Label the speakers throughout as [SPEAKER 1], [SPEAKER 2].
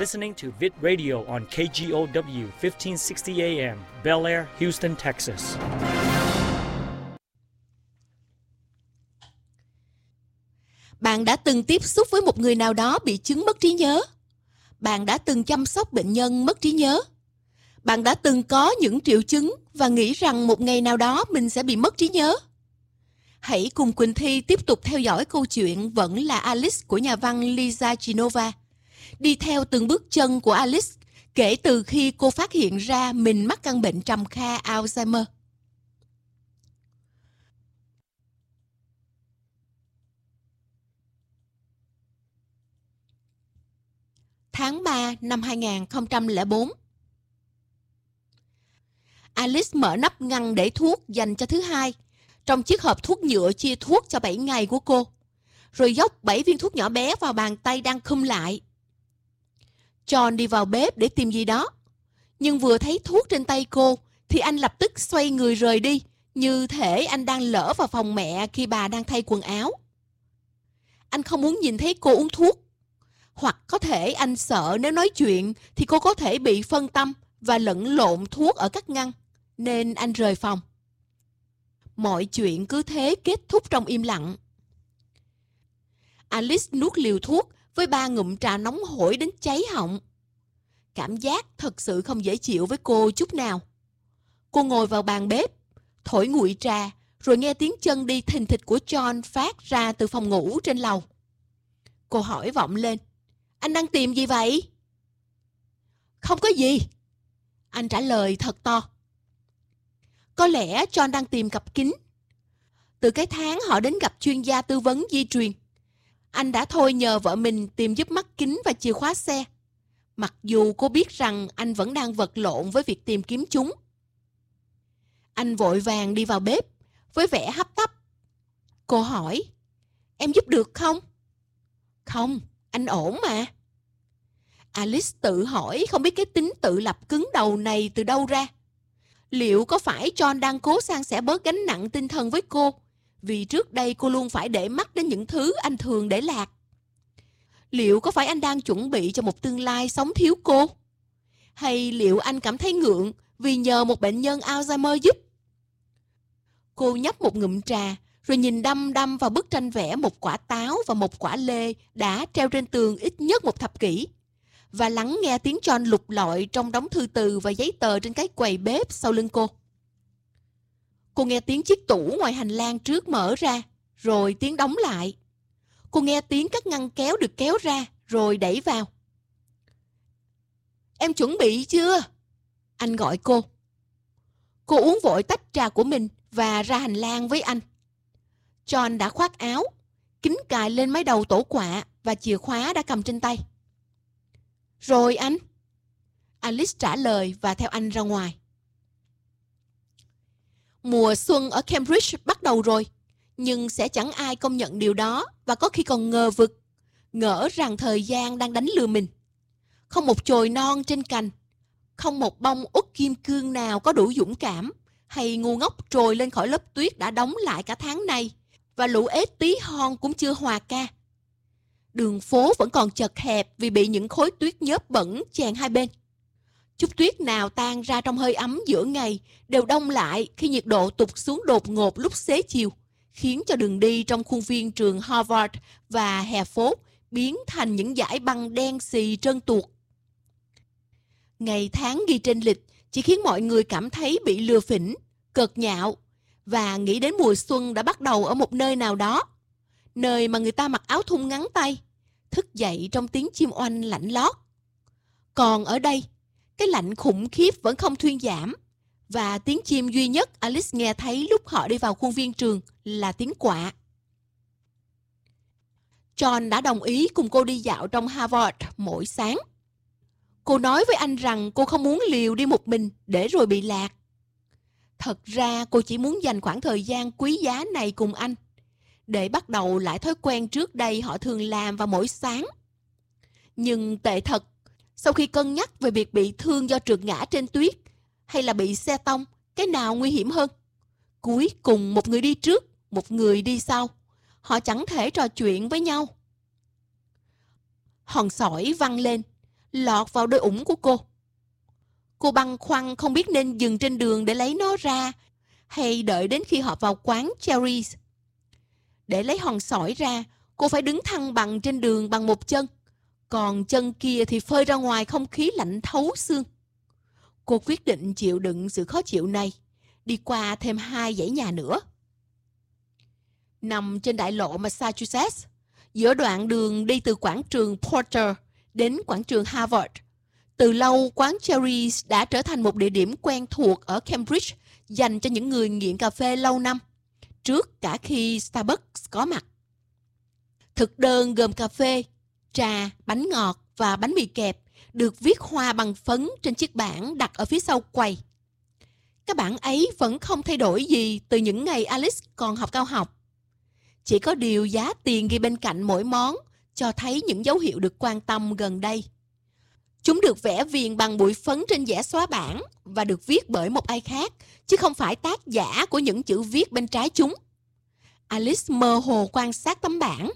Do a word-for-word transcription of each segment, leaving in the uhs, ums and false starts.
[SPEAKER 1] listening to Vid Radio on K G O W fifteen sixty A M, Bel Air, Houston, Texas.
[SPEAKER 2] Bạn đã từng tiếp xúc với một người nào đó bị chứng mất trí nhớ? Bạn đã từng chăm sóc bệnh nhân mất trí nhớ? Bạn đã từng có những triệu chứng và nghĩ rằng một ngày nào đó mình sẽ bị mất trí nhớ? Hãy cùng Quỳnh Thi tiếp tục theo dõi câu chuyện Vẫn là Alice của nhà văn Lisa Genova. Đi theo từng bước chân của Alice kể từ khi cô phát hiện ra mình mắc căn bệnh trầm kha Alzheimer. Tháng ba năm hai nghìn không trăm lẻ bốn. Alice mở nắp ngăn để thuốc dành cho thứ hai trong chiếc hộp thuốc nhựa chia thuốc cho bảy ngày của cô, rồi dốc bảy viên thuốc nhỏ bé vào bàn tay đang khum lại. John đi vào bếp để tìm gì đó, nhưng vừa thấy thuốc trên tay cô thì anh lập tức xoay người rời đi, như thể anh đang lỡ vào phòng mẹ khi bà đang thay quần áo. Anh không muốn nhìn thấy cô uống thuốc, hoặc có thể anh sợ nếu nói chuyện thì cô có thể bị phân tâm và lẫn lộn thuốc ở các ngăn, nên anh rời phòng. Mọi chuyện cứ thế kết thúc trong im lặng. Alice nuốt liều thuốc với ba ngụm trà nóng hổi đến cháy họng. Cảm giác thật sự không dễ chịu với cô chút nào. Cô ngồi vào bàn bếp, thổi nguội trà, rồi nghe tiếng chân đi thình thịch của John phát ra từ phòng ngủ trên lầu. Cô hỏi vọng lên: "Anh đang tìm gì vậy?" "Không có gì," anh trả lời thật to. Có lẽ John đang tìm cặp kính. Từ cái tháng họ đến gặp chuyên gia tư vấn di truyền, anh đã thôi nhờ vợ mình tìm giúp mắt kính và chìa khóa xe, mặc dù cô biết rằng anh vẫn đang vật lộn với việc tìm kiếm chúng. Anh vội vàng đi vào bếp với vẻ hấp tấp. Cô hỏi: "Em giúp được không?" "Không, anh ổn mà." Alice tự hỏi không biết cái tính tự lập cứng đầu này từ đâu ra. Liệu có phải John đang cố san sẻ bớt gánh nặng tinh thần với cô, vì trước đây cô luôn phải để mắt đến những thứ anh thường để lạc? Liệu có phải anh đang chuẩn bị cho một tương lai sống thiếu cô? Hay liệu anh cảm thấy ngượng vì nhờ một bệnh nhân Alzheimer giúp? Cô nhấp một ngụm trà, rồi nhìn đăm đăm vào bức tranh vẽ một quả táo và một quả lê đã treo trên tường ít nhất một thập kỷ, và lắng nghe tiếng John lục lọi trong đống thư từ và giấy tờ trên cái quầy bếp sau lưng cô. Cô nghe tiếng chiếc tủ ngoài hành lang trước mở ra, rồi tiếng đóng lại. Cô nghe tiếng các ngăn kéo được kéo ra, rồi đẩy vào. "Em chuẩn bị chưa?" anh gọi cô. Cô uống vội tách trà của mình và ra hành lang với anh. John đã khoác áo, kính cài lên mái đầu tổ quạ và chìa khóa đã cầm trên tay. "Rồi anh?" Alice trả lời và theo anh ra ngoài. Mùa xuân ở Cambridge bắt đầu rồi, nhưng sẽ chẳng ai công nhận điều đó, và có khi còn ngờ vực, ngỡ rằng thời gian đang đánh lừa mình. Không một chồi non trên cành, không một bông uất kim cương nào có đủ dũng cảm hay ngu ngốc trồi lên khỏi lớp tuyết đã đóng lại cả tháng nay, và lũ ếch tí hon cũng chưa hòa ca. Đường phố vẫn còn chật hẹp vì bị những khối tuyết nhớp bẩn chèn hai bên. Chút tuyết nào tan ra trong hơi ấm giữa ngày đều đông lại khi nhiệt độ tụt xuống đột ngột lúc xế chiều, khiến cho đường đi trong khuôn viên trường Harvard và hè phố biến thành những dải băng đen xì trơn tuột. Ngày tháng ghi trên lịch chỉ khiến mọi người cảm thấy bị lừa phỉnh, cợt nhạo, và nghĩ đến mùa xuân đã bắt đầu ở một nơi nào đó, nơi mà người ta mặc áo thun ngắn tay, thức dậy trong tiếng chim oanh lạnh lót. Còn ở đây, cái lạnh khủng khiếp vẫn không thuyên giảm, và tiếng chim duy nhất Alice nghe thấy lúc họ đi vào khuôn viên trường là tiếng quạ. John đã đồng ý cùng cô đi dạo trong Harvard mỗi sáng. Cô nói với anh rằng cô không muốn liều đi một mình để rồi bị lạc. Thật ra cô chỉ muốn dành khoảng thời gian quý giá này cùng anh, để bắt đầu lại thói quen trước đây họ thường làm vào mỗi sáng. Nhưng tệ thật, sau khi cân nhắc về việc bị thương do trượt ngã trên tuyết hay là bị xe tông, cái nào nguy hiểm hơn, cuối cùng một người đi trước, một người đi sau, họ chẳng thể trò chuyện với nhau. Hòn sỏi văng lên, lọt vào đôi ủng của cô. Cô băn khoăn không biết nên dừng trên đường để lấy nó ra hay đợi đến khi họ vào quán Cherries. Để lấy hòn sỏi ra, cô phải đứng thăng bằng trên đường bằng một chân, còn chân kia thì phơi ra ngoài không khí lạnh thấu xương. Cô quyết định chịu đựng sự khó chịu này, đi qua thêm hai dãy nhà nữa. Nằm trên đại lộ Massachusetts, giữa đoạn đường đi từ quảng trường Porter đến quảng trường Harvard, từ lâu quán Cherries đã trở thành một địa điểm quen thuộc ở Cambridge dành cho những người nghiện cà phê lâu năm, trước cả khi Starbucks có mặt. Thực đơn gồm cà phê, trà, bánh ngọt và bánh mì kẹp được viết hoa bằng phấn trên chiếc bảng đặt ở phía sau quầy. Cái bảng ấy vẫn không thay đổi gì từ những ngày Alice còn học cao học. Chỉ có điều giá tiền ghi bên cạnh mỗi món cho thấy những dấu hiệu được quan tâm gần đây. Chúng được vẽ viền bằng bụi phấn trên giẻ xóa bảng và được viết bởi một ai khác, chứ không phải tác giả của những chữ viết bên trái chúng. Alice mơ hồ quan sát tấm bảng.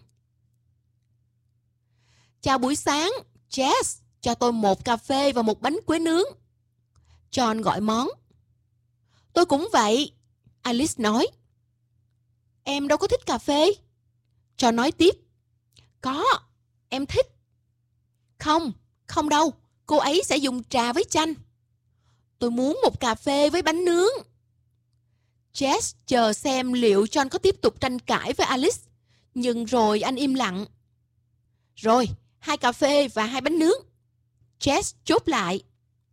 [SPEAKER 2] Chào buổi sáng, Jess, cho tôi một cà phê và một bánh quế nướng. John gọi món. Tôi cũng vậy, Alice nói. Em đâu có thích cà phê. John nói tiếp. Có, em thích. Không, không đâu, cô ấy sẽ dùng trà với chanh. Tôi muốn một cà phê với bánh nướng. Jess chờ xem liệu John có tiếp tục tranh cãi với Alice, nhưng rồi anh im lặng. Rồi, hai cà phê và hai bánh nướng. Jess chốt lại.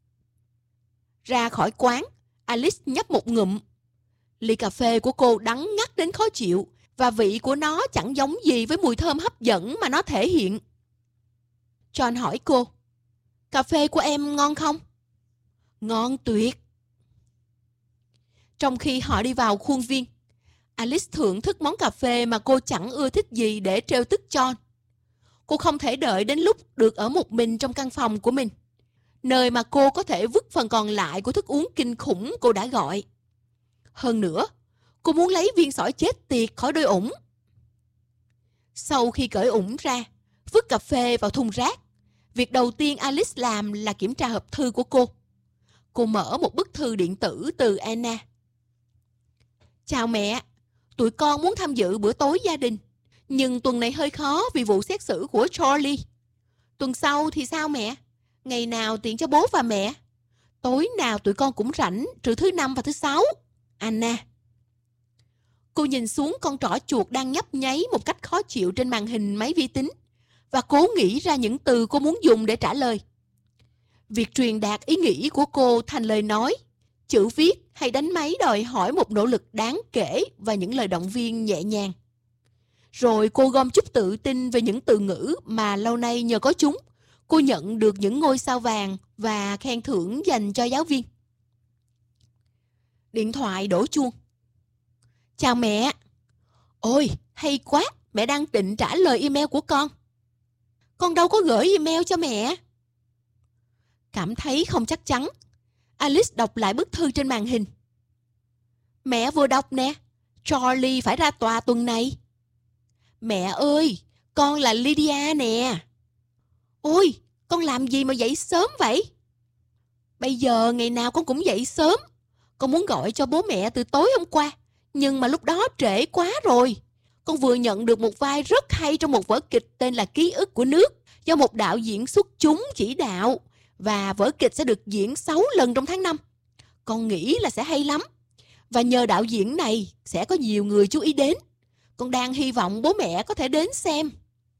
[SPEAKER 2] Ra khỏi quán, Alice nhấp một ngụm. Ly cà phê của cô đắng ngắt đến khó chịu, và vị của nó chẳng giống gì với mùi thơm hấp dẫn mà nó thể hiện. John hỏi cô, cà phê của em ngon không? Ngon tuyệt. Trong khi họ đi vào khuôn viên, Alice thưởng thức món cà phê mà cô chẳng ưa thích gì để trêu tức John. Cô không thể đợi đến lúc được ở một mình trong căn phòng của mình, nơi mà cô có thể vứt phần còn lại của thức uống kinh khủng cô đã gọi. Hơn nữa, cô muốn lấy viên sỏi chết tiệt khỏi đôi ủng. Sau khi cởi ủng ra, vứt cà phê vào thùng rác, việc đầu tiên Alice làm là kiểm tra hộp thư của cô. Cô mở một bức thư điện tử từ Anna. Chào mẹ, tụi con muốn tham dự bữa tối gia đình, nhưng tuần này hơi khó vì vụ xét xử của Charlie. Tuần sau thì sao mẹ? Ngày nào tiện cho bố và mẹ? Tối nào tụi con cũng rảnh, trừ thứ năm và thứ sáu. Anna. Cô nhìn xuống con trỏ chuột đang nhấp nháy một cách khó chịu trên màn hình máy vi tính và cố nghĩ ra những từ cô muốn dùng để trả lời. Việc truyền đạt ý nghĩ của cô thành lời nói, chữ viết hay đánh máy đòi hỏi một nỗ lực đáng kể và những lời động viên nhẹ nhàng. Rồi cô gom chút tự tin về những từ ngữ mà lâu nay nhờ có chúng, cô nhận được những ngôi sao vàng và khen thưởng dành cho giáo viên. Điện thoại đổ chuông. Chào mẹ. Ôi, hay quá, mẹ đang định trả lời email của con. Con đâu có gửi email cho mẹ. Cảm thấy không chắc chắn, Alice đọc lại bức thư trên màn hình. Mẹ vừa đọc nè, Charlie phải ra tòa tuần này. Mẹ ơi, con là Lydia nè. Ôi, con làm gì mà dậy sớm vậy? Bây giờ ngày nào con cũng dậy sớm. Con muốn gọi cho bố mẹ từ tối hôm qua, nhưng mà lúc đó trễ quá rồi. Con vừa nhận được một vai rất hay trong một vở kịch tên là Ký ức của nước, do một đạo diễn xuất chúng chỉ đạo, và vở kịch sẽ được diễn sáu lần trong tháng năm. Con nghĩ là sẽ hay lắm, và nhờ đạo diễn này sẽ có nhiều người chú ý đến. Con đang hy vọng bố mẹ có thể đến xem.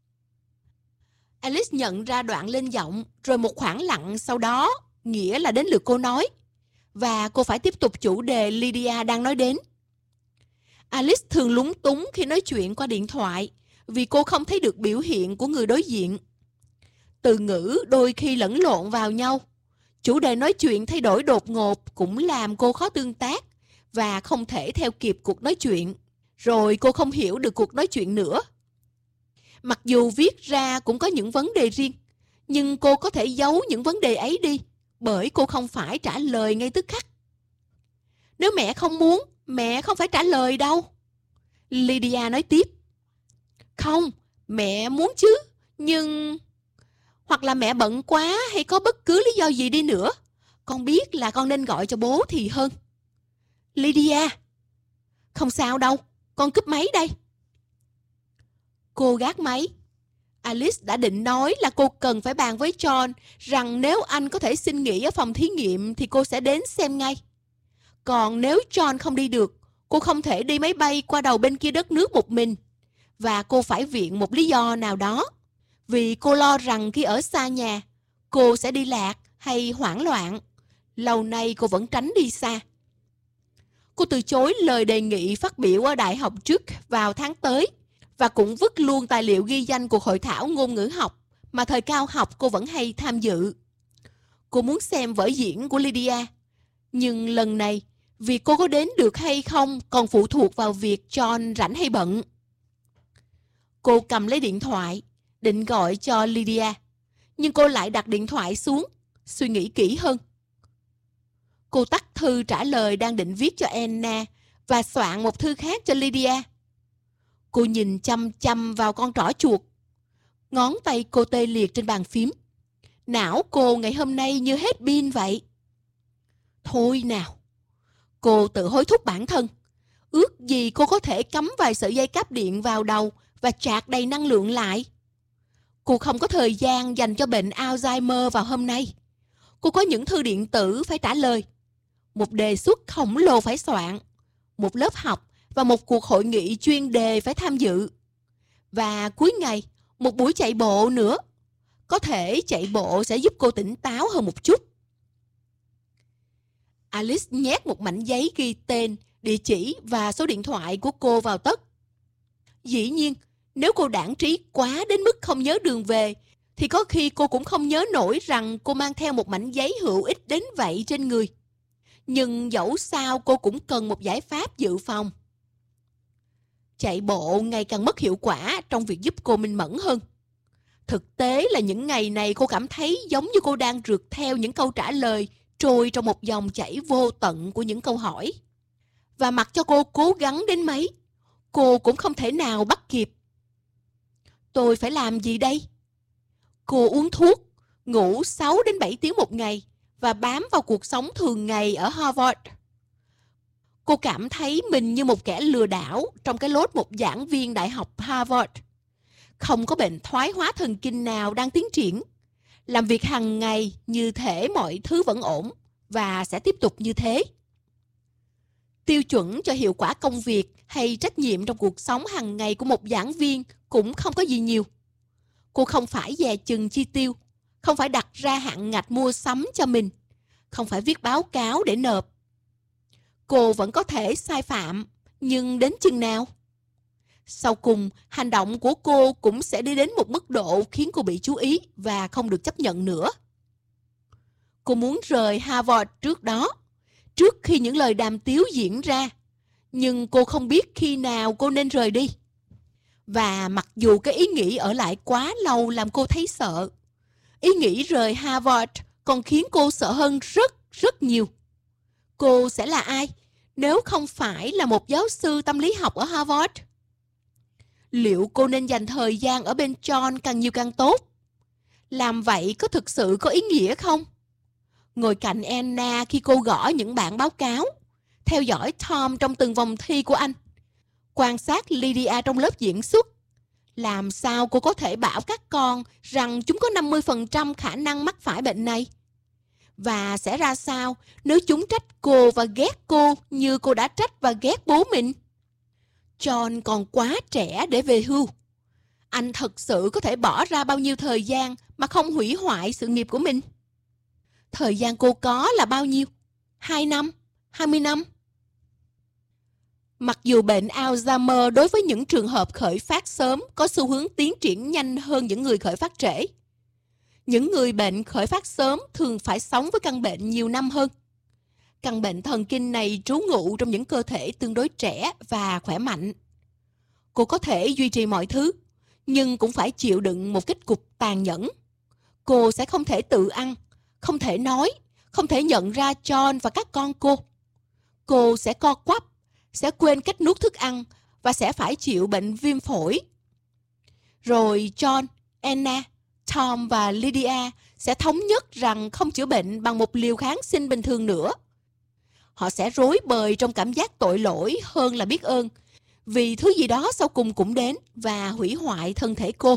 [SPEAKER 2] Alice nhận ra đoạn lên giọng, rồi một khoảng lặng sau đó, nghĩa là đến lượt cô nói. Và cô phải tiếp tục chủ đề Lydia đang nói đến. Alice thường lúng túng khi nói chuyện qua điện thoại, vì cô không thấy được biểu hiện của người đối diện. Từ ngữ đôi khi lẫn lộn vào nhau. Chủ đề nói chuyện thay đổi đột ngột cũng làm cô khó tương tác và không thể theo kịp cuộc nói chuyện. Rồi cô không hiểu được cuộc nói chuyện nữa. Mặc dù viết ra cũng có những vấn đề riêng, nhưng cô có thể giấu những vấn đề ấy đi, bởi cô không phải trả lời ngay tức khắc. Nếu mẹ không muốn, mẹ không phải trả lời đâu. Lydia nói tiếp. Không, mẹ muốn chứ, nhưng... hoặc là mẹ bận quá hay có bất cứ lý do gì đi nữa, con biết là con nên gọi cho bố thì hơn. Lydia! Không sao đâu, con cúp máy đây. Cô gác máy. Alice đã định nói là cô cần phải bàn với John rằng nếu anh có thể xin nghỉ ở phòng thí nghiệm thì cô sẽ đến xem ngay. Còn nếu John không đi được, cô không thể đi máy bay qua đầu bên kia đất nước một mình. Và cô phải viện một lý do nào đó. Vì cô lo rằng khi ở xa nhà, cô sẽ đi lạc hay hoảng loạn. Lâu nay cô vẫn tránh đi xa. Cô từ chối lời đề nghị phát biểu ở đại học trước vào tháng tới và cũng vứt luôn tài liệu ghi danh cuộc hội thảo ngôn ngữ học mà thời cao học cô vẫn hay tham dự. Cô muốn xem vở diễn của Lydia, nhưng lần này việc cô có đến được hay không còn phụ thuộc vào việc John rảnh hay bận. Cô cầm lấy điện thoại, định gọi cho Lydia, nhưng cô lại đặt điện thoại xuống, suy nghĩ kỹ hơn. Cô tắt thư trả lời đang định viết cho Anna và soạn một thư khác cho Lydia. Cô nhìn chăm chăm vào con trỏ chuột. Ngón tay cô tê liệt trên bàn phím. Não cô ngày hôm nay như hết pin vậy. Thôi nào. Cô tự hối thúc bản thân. Ước gì cô có thể cắm vài sợi dây cáp điện vào đầu và chạc đầy năng lượng lại. Cô không có thời gian dành cho bệnh Alzheimer vào hôm nay. Cô có những thư điện tử phải trả lời, một đề xuất khổng lồ phải soạn, một lớp học và một cuộc hội nghị chuyên đề phải tham dự. Và cuối ngày, một buổi chạy bộ nữa. Có thể chạy bộ sẽ giúp cô tỉnh táo hơn một chút. Alice nhét một mảnh giấy ghi tên, địa chỉ và số điện thoại của cô vào tất. Dĩ nhiên, nếu cô đãng trí quá đến mức không nhớ đường về, thì có khi cô cũng không nhớ nổi rằng cô mang theo một mảnh giấy hữu ích đến vậy trên người. Nhưng dẫu sao cô cũng cần một giải pháp dự phòng. Chạy bộ ngày càng mất hiệu quả trong việc giúp cô minh mẫn hơn. Thực tế là những ngày này cô cảm thấy giống như cô đang rượt theo những câu trả lời trôi trong một dòng chảy vô tận của những câu hỏi. Và mặc cho cô cố gắng đến mấy, cô cũng không thể nào bắt kịp. Tôi phải làm gì đây? Cô uống thuốc, ngủ sáu đến bảy tiếng một ngày và bám vào cuộc sống thường ngày ở Harvard. Cô cảm thấy mình như một kẻ lừa đảo trong cái lốt một giảng viên đại học Harvard. Không có bệnh thoái hóa thần kinh nào đang tiến triển. Làm việc hàng ngày như thể mọi thứ vẫn ổn và sẽ tiếp tục như thế. Tiêu chuẩn cho hiệu quả công việc hay trách nhiệm trong cuộc sống hàng ngày của một giảng viên cũng không có gì nhiều. Cô không phải dè chừng chi tiêu, không phải đặt ra hạn ngạch mua sắm cho mình, không phải viết báo cáo để nộp. Cô vẫn có thể sai phạm, nhưng đến chừng nào? Sau cùng, hành động của cô cũng sẽ đi đến một mức độ khiến cô bị chú ý và không được chấp nhận nữa. Cô muốn rời Harvard trước đó, trước khi những lời đàm tiếu diễn ra, nhưng cô không biết khi nào cô nên rời đi. Và mặc dù cái ý nghĩ ở lại quá lâu làm cô thấy sợ, ý nghĩ rời Harvard còn khiến cô sợ hơn rất, rất nhiều. Cô sẽ là ai nếu không phải là một giáo sư tâm lý học ở Harvard? Liệu cô nên dành thời gian ở bên John càng nhiều càng tốt? Làm vậy có thực sự có ý nghĩa không? Ngồi cạnh Anna khi cô gõ những bản báo cáo, theo dõi Tom trong từng vòng thi của anh, quan sát Lydia trong lớp diễn xuất. Làm sao cô có thể bảo các con rằng chúng có năm mươi phần trăm khả năng mắc phải bệnh này? Và sẽ ra sao nếu chúng trách cô và ghét cô như cô đã trách và ghét bố mình? John còn quá trẻ để về hưu. Anh thật sự có thể bỏ ra bao nhiêu thời gian mà không hủy hoại sự nghiệp của mình? Thời gian cô có là bao nhiêu? Hai năm? Hai mươi năm? Mặc dù bệnh Alzheimer đối với những trường hợp khởi phát sớm có xu hướng tiến triển nhanh hơn những người khởi phát trễ, những người bệnh khởi phát sớm thường phải sống với căn bệnh nhiều năm hơn. Căn bệnh thần kinh này trú ngụ trong những cơ thể tương đối trẻ và khỏe mạnh. Cô có thể duy trì mọi thứ, nhưng cũng phải chịu đựng một kết cục tàn nhẫn. Cô sẽ không thể tự ăn, không thể nói, không thể nhận ra John và các con cô. Cô sẽ co quắp, sẽ quên cách nuốt thức ăn và sẽ phải chịu bệnh viêm phổi. Rồi John, Anna, Tom và Lydia sẽ thống nhất rằng không chữa bệnh bằng một liều kháng sinh bình thường nữa. Họ sẽ rối bời trong cảm giác tội lỗi hơn là biết ơn, vì thứ gì đó sau cùng cũng đến và hủy hoại thân thể cô.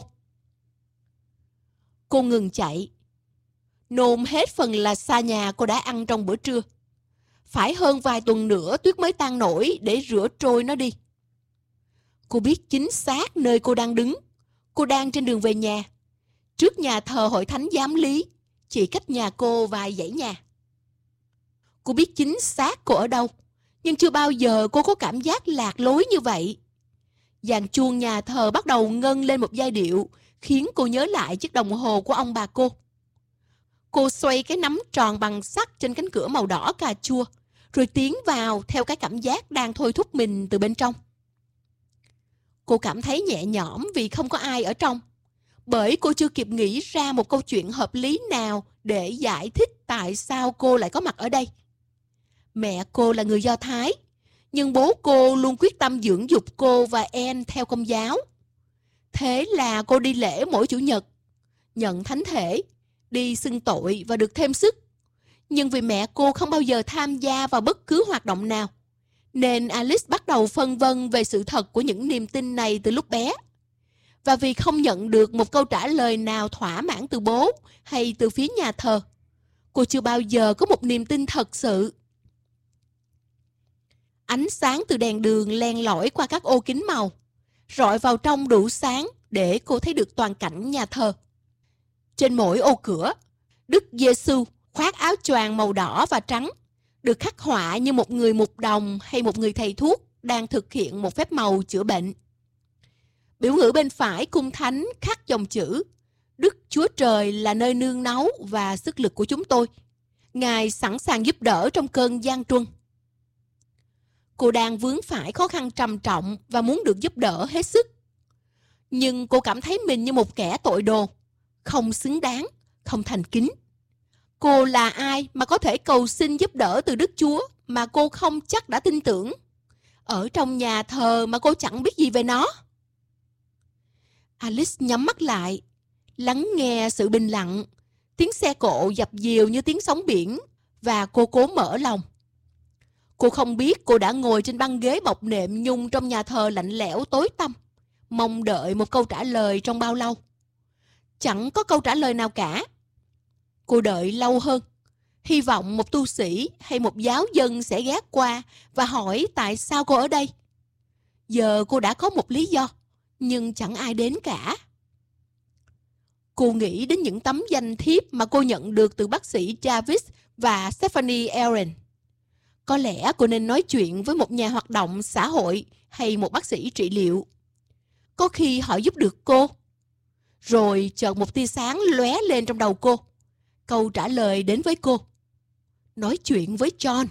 [SPEAKER 2] Cô ngừng chạy. Nôn hết phần là xa nhà cô đã ăn trong bữa trưa. Phải hơn vài tuần nữa tuyết mới tan nổi để rửa trôi nó đi. Cô biết chính xác nơi cô đang đứng. Cô đang trên đường về nhà, trước nhà thờ hội thánh giám lý, chỉ cách nhà cô vài dãy nhà. Cô biết chính xác cô ở đâu, nhưng chưa bao giờ cô có cảm giác lạc lối như vậy. Dàn chuông nhà thờ bắt đầu ngân lên một giai điệu khiến cô nhớ lại chiếc đồng hồ của ông bà cô. Cô xoay cái nắm tròn bằng sắt trên cánh cửa màu đỏ cà chua, rồi tiến vào theo cái cảm giác đang thôi thúc mình từ bên trong. Cô cảm thấy nhẹ nhõm vì không có ai ở trong, bởi cô chưa kịp nghĩ ra một câu chuyện hợp lý nào để giải thích tại sao cô lại có mặt ở đây. Mẹ cô là người Do Thái, nhưng bố cô luôn quyết tâm dưỡng dục cô và Anne theo Công giáo. Thế là cô đi lễ mỗi Chủ nhật, nhận thánh thể, đi xưng tội và được thêm sức. Nhưng vì mẹ cô không bao giờ tham gia vào bất cứ hoạt động nào, nên Alice bắt đầu phân vân về sự thật của những niềm tin này từ lúc bé. Và vì không nhận được một câu trả lời nào thỏa mãn từ bố hay từ phía nhà thờ, cô chưa bao giờ có một niềm tin thật sự. Ánh sáng từ đèn đường len lỏi qua các ô kính màu, rọi vào trong đủ sáng để cô thấy được toàn cảnh nhà thờ. Trên mỗi ô cửa, Đức Giêsu khoác áo choàng màu đỏ và trắng, được khắc họa như một người mục đồng hay một người thầy thuốc đang thực hiện một phép màu chữa bệnh. Biểu ngữ bên phải cung thánh khắc dòng chữ: Đức Chúa Trời là nơi nương náu và sức lực của chúng tôi. Ngài sẵn sàng giúp đỡ trong cơn gian truân. Cô đang vướng phải khó khăn trầm trọng và muốn được giúp đỡ hết sức. Nhưng cô cảm thấy mình như một kẻ tội đồ, không xứng đáng, không thành kính. Cô là ai mà có thể cầu xin giúp đỡ từ Đức Chúa mà cô không chắc đã tin tưởng, ở trong nhà thờ mà cô chẳng biết gì về nó? Alice nhắm mắt lại, lắng nghe sự bình lặng, tiếng xe cộ dập dìu như tiếng sóng biển, và cô cố mở lòng. Cô không biết cô đã ngồi trên băng ghế bọc nệm nhung trong nhà thờ lạnh lẽo tối tăm, mong đợi một câu trả lời trong bao lâu. Chẳng có câu trả lời nào cả. Cô đợi lâu hơn, hy vọng một tu sĩ hay một giáo dân sẽ ghé qua và hỏi tại sao cô ở đây. Giờ cô đã có một lý do, nhưng chẳng ai đến cả. Cô nghĩ đến những tấm danh thiếp mà cô nhận được từ bác sĩ Jarvis và Stephanie Aaron. Có lẽ cô nên nói chuyện với một nhà hoạt động xã hội hay một bác sĩ trị liệu. Có khi họ giúp được cô. Rồi chợt một tia sáng lóe lên trong đầu cô. Câu trả lời đến với cô: nói chuyện với John.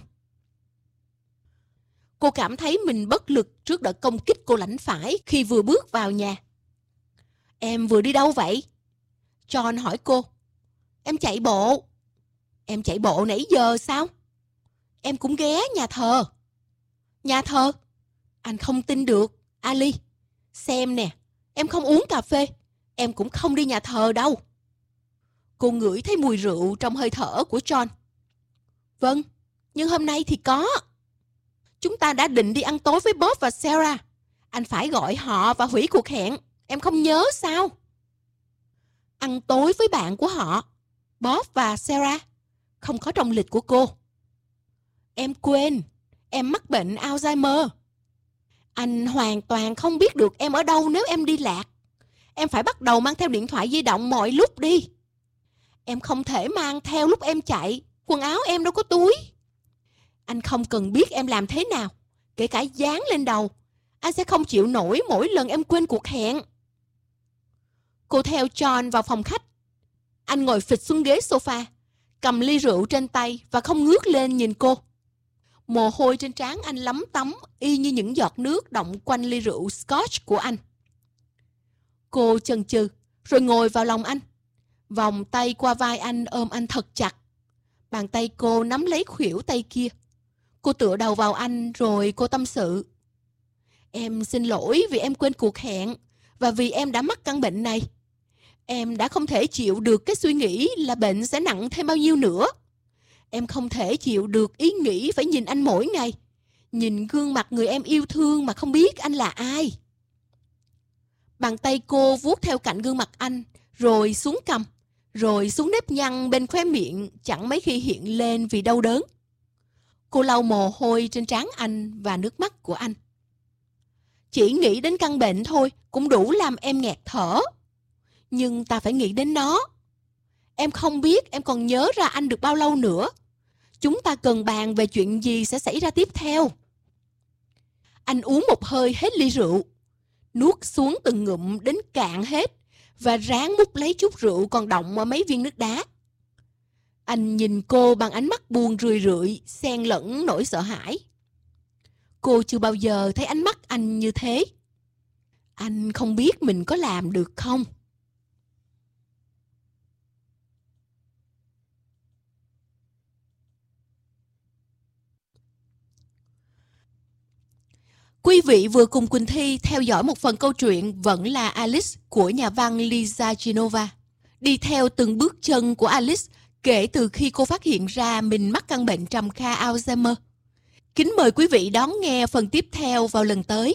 [SPEAKER 2] Cô cảm thấy mình bất lực trước đợt công kích cô lãnh phải khi vừa bước vào nhà. Em vừa đi đâu vậy? John hỏi cô. Em chạy bộ. Em chạy bộ nãy giờ sao? Em cũng ghé nhà thờ. Nhà thờ? Anh không tin được, Ali. Xem nè, em không uống cà phê. Em cũng không đi nhà thờ đâu. Cô ngửi thấy mùi rượu trong hơi thở của John. Vâng, nhưng hôm nay thì có. Chúng ta đã định đi ăn tối với Bob và Sarah. Anh phải gọi họ và hủy cuộc hẹn. Em không nhớ sao? Ăn tối với bạn của họ, Bob và Sarah, không có trong lịch của cô. Em quên, em mắc bệnh Alzheimer. Anh hoàn toàn không biết được em ở đâu nếu em đi lạc. Em phải bắt đầu mang theo điện thoại di động mọi lúc đi. Em không thể mang theo lúc em chạy. Quần áo em đâu có túi. Anh không cần biết em làm thế nào, kể cả dán lên đầu. Anh sẽ không chịu nổi mỗi lần em quên cuộc hẹn. Cô theo John vào phòng khách. Anh ngồi phịch xuống ghế sofa, cầm ly rượu trên tay và không ngước lên nhìn cô. Mồ hôi trên trán anh lấm tấm y như những giọt nước đọng quanh ly rượu Scotch của anh. Cô chần chừ rồi ngồi vào lòng anh, vòng tay qua vai anh ôm anh thật chặt. Bàn tay cô nắm lấy khuỷu tay kia. Cô tựa đầu vào anh rồi cô tâm sự. Em xin lỗi vì em quên cuộc hẹn và vì em đã mắc căn bệnh này. Em đã không thể chịu được cái suy nghĩ là bệnh sẽ nặng thêm bao nhiêu nữa. Em không thể chịu được ý nghĩ phải nhìn anh mỗi ngày. Nhìn gương mặt người em yêu thương mà không biết anh là ai. Bàn tay cô vuốt theo cạnh gương mặt anh, rồi xuống cằm, rồi xuống nếp nhăn bên khóe miệng chẳng mấy khi hiện lên vì đau đớn. Cô lau mồ hôi trên trán anh và nước mắt của anh. Chỉ nghĩ đến căn bệnh thôi cũng đủ làm em nghẹt thở. Nhưng ta phải nghĩ đến nó. Em không biết em còn nhớ ra anh được bao lâu nữa. Chúng ta cần bàn về chuyện gì sẽ xảy ra tiếp theo. Anh uống một hơi hết ly rượu, nuốt xuống từng ngụm đến cạn hết và ráng múc lấy chút rượu còn đọng ở mấy viên nước đá. Anh nhìn cô bằng ánh mắt buồn rười rượi, xen lẫn nỗi sợ hãi. Cô chưa bao giờ thấy ánh mắt anh như thế. Anh không biết mình có làm được không? Quý vị vừa cùng Quỳnh Thi theo dõi một phần câu chuyện Vẫn là Alice của nhà văn Lisa Genova. Đi theo từng bước chân của Alice kể từ khi cô phát hiện ra mình mắc căn bệnh trầm kha Alzheimer. Kính mời quý vị đón nghe phần tiếp theo vào lần tới.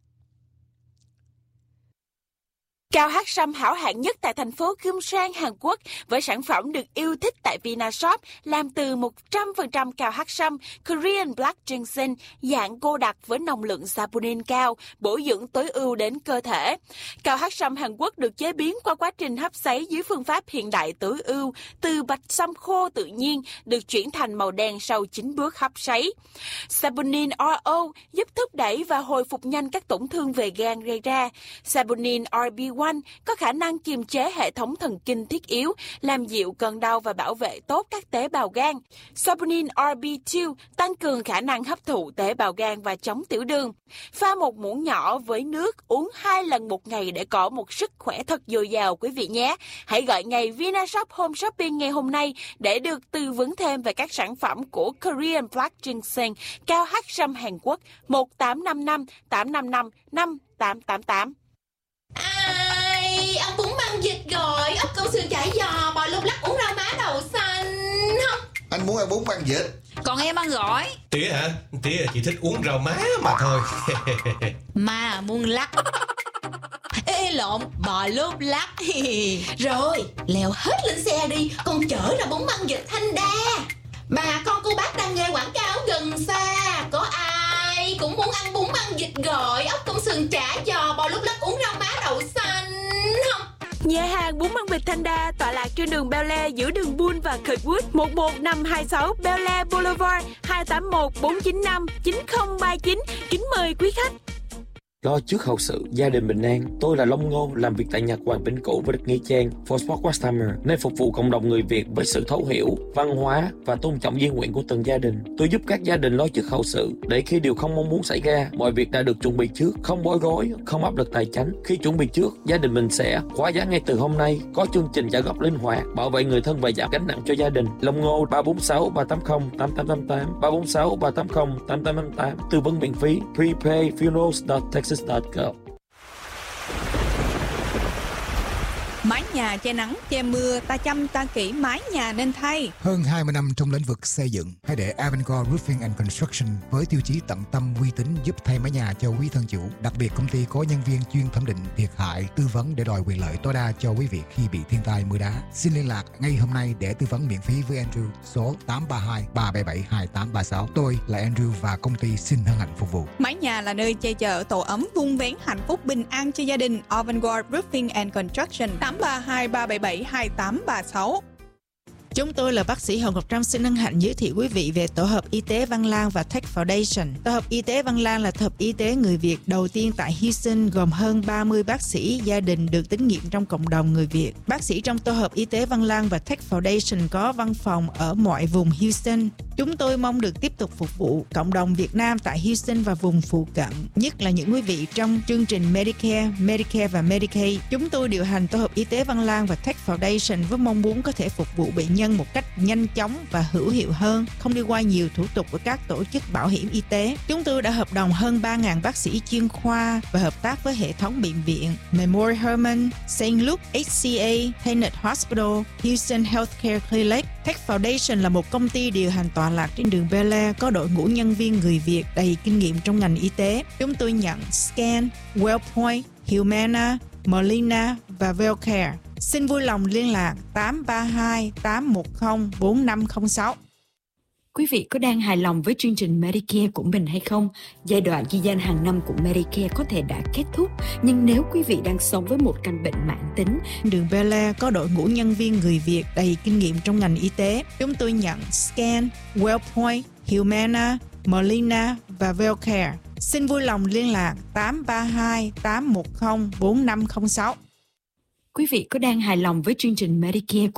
[SPEAKER 3] Cao hát sâm hảo hạng nhất tại thành phố Gyeongsang, Hàn Quốc với sản phẩm được yêu thích tại Vinashop làm từ một trăm phần trăm cao hát sâm Korean Black Ginseng dạng cô đặc với nồng lượng saponin cao, bổ dưỡng tối ưu đến cơ thể. Cao hát sâm Hàn Quốc được chế biến qua quá trình hấp sấy dưới phương pháp hiện đại tối ưu, từ bạch sâm khô tự nhiên được chuyển thành màu đen sau chín bước hấp sấy. Saponin rờ o giúp thúc đẩy và hồi phục nhanh các tổn thương về gan gây ra. Saponin rờ bê một có khả năng kiềm chế hệ thống thần kinh thiết yếu, làm dịu cơn đau và bảo vệ tốt các tế bào gan. Saponin rờ bê hai tăng cường khả năng hấp thụ tế bào gan và chống tiểu đường. Pha một muỗng nhỏ với nước, uống hai lần một ngày để có một sức khỏe thật dồi dào quý vị nhé. Hãy gọi ngay Vinashop Home Shopping ngày hôm nay để được tư vấn thêm về các sản phẩm của Korean Black Ginseng cao hát sâm Hàn Quốc một tám năm năm tám năm năm năm tám tám tám.
[SPEAKER 2] Ai, ăn bún măng vịt gọi, ốc câu sườn chả giò, bò lúc lắc uống rau má đậu xanh không?
[SPEAKER 4] Anh muốn ăn bún măng vịt.
[SPEAKER 5] Còn em ăn gỏi.
[SPEAKER 6] Tía hả? Tía chỉ thích uống rau má mà thôi.
[SPEAKER 5] Mà muốn lắc.
[SPEAKER 2] Ê lộn, bò lúc lắc. Rồi, leo hết lên xe đi, con chở ra bún măng vịt Thanh Đa. Bà con cô bác đang nghe quảng cáo gần xa, có ai cũng muốn ăn bún măng vịt gọi, ốc công sườn chả giò, bò lúc lắc uống rau má đậu xanh không?
[SPEAKER 3] Nhà hàng bún măng vịt Thanh Đa tọa lạc trên đường Bel Air giữa đường Bull và Kirkwood, một một năm hai sáu Bel Air Boulevard, hai tám một bốn chín năm chín không ba chín. Kính mời quý khách.
[SPEAKER 1] Lo trước hậu sự, gia đình bình an. Tôi là Long Ngô, làm việc tại Nhật Hoàng Bỉnh Cũ với đất Nghĩa Trang, Forsport Westheimer, nơi phục vụ cộng đồng người Việt với sự thấu hiểu, văn hóa và tôn trọng di nguyện của từng gia đình. Tôi giúp các gia đình lo trước hậu sự, để khi điều không mong muốn xảy ra, mọi việc đã được chuẩn bị trước, không bối rối, không áp lực tài chính. Khi chuẩn bị trước, gia đình mình sẽ khóa giá ngay từ hôm nay, có chương trình trả góp linh hoạt, bảo vệ người thân và giảm gánh nặng cho gia đình. Long Ngô ba bốn sáu ba tám không tám tám tám tám, ba bốn sáu ba tám không tám tám tám tám, tư vấn miễn phí. prepay funerals dot texas dot gov.
[SPEAKER 5] Mái nhà che nắng, che mưa, ta chăm ta kỹ mái nhà nên thay.
[SPEAKER 4] Hơn hai mươi năm trong lĩnh vực xây dựng, hãy để Avangard Roofing and Construction với tiêu chí tận tâm uy tín giúp thay mái nhà cho quý thân chủ. Đặc biệt công ty có nhân viên chuyên thẩm định thiệt hại, tư vấn để đòi quyền lợi tối đa cho quý vị khi bị thiên tai mưa đá. Xin liên lạc ngay hôm nay để tư vấn miễn phí với Andrew số tám ba hai ba bảy bảy hai tám ba sáu. Tôi là Andrew và công ty xin hân hạnh phục vụ.
[SPEAKER 5] Mái nhà là nơi che chở tổ ấm, vun vén hạnh phúc bình an cho gia đình. Avangard Roofing and Construction tám ba hai ba bảy bảy hai tám ba sáu.
[SPEAKER 7] Chúng tôi là bác sĩ Hồng Ngọc Trâm xin hân hạnh giới thiệu quý vị về tổ hợp y tế Văn Lang và Tech Foundation. Tổ hợp y tế Văn Lang là tổ hợp y tế người Việt đầu tiên tại Houston, gồm hơn ba mươi bác sĩ gia đình được tín nhiệm trong cộng đồng người Việt. Bác sĩ trong tổ hợp y tế Văn Lang và Tech Foundation có văn phòng ở mọi vùng Houston. Chúng tôi mong được tiếp tục phục vụ cộng đồng Việt Nam tại Houston và vùng phụ cận, nhất là những quý vị trong chương trình Medicare, Medicare và Medicaid. Chúng tôi điều hành tổ hợp y tế Văn Lang và Tech Foundation với mong muốn có thể phục vụ bệnh nhân nhân một cách nhanh chóng và hữu hiệu hơn, không đi qua nhiều thủ tục của các tổ chức bảo hiểm y tế. Chúng tôi đã hợp đồng hơn ba nghìn bác sĩ chuyên khoa và hợp tác với hệ thống bệnh viện Memorial Hermann, Saint Luke, hát xê a, Tenet Hospital, Houston Healthcare Clinic. Tech Foundation là một công ty điều hành tọa lạc trên đường Bel Air có đội ngũ nhân viên người Việt đầy kinh nghiệm trong ngành y tế. Chúng tôi nhận Scan, Wellpoint, Humana, Molina và Wellcare. Xin vui lòng liên lạc tám ba hai tám một không bốn năm không sáu.
[SPEAKER 8] Quý vị có đang hài lòng với chương trình Medicare của mình hay không? Giai đoạn ghi danh hàng năm của Medicare có thể đã kết thúc, nhưng nếu quý vị đang sống với một căn bệnh mãn tính,
[SPEAKER 7] đường Bel Air có đội ngũ nhân viên người Việt đầy kinh nghiệm trong ngành y tế. Chúng tôi nhận Scan, Wellpoint, Humana, Molina và Wellcare. Xin vui lòng liên lạc tám ba hai tám một không bốn năm không sáu.
[SPEAKER 8] Quý vị có đang hài lòng với chương trình Medicare của